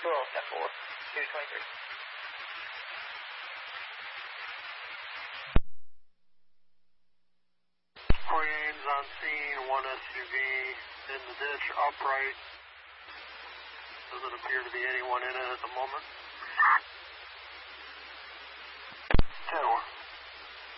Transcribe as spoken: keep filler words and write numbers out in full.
two oh, step four, two twenty-three. Queens on scene, one S U V in the ditch, upright. Doesn't appear to be anyone in it at the moment.